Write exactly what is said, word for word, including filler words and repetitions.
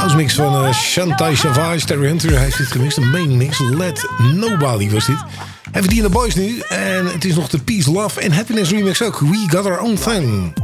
house mix van uh, Shantai Savage. Terry Hunter heeft dit gemixt. Een main mix. Let Nobody was dit. Even die in de boys nu. En het is nog de Peace, Love and Happiness remix ook. We Got Our Own Thing.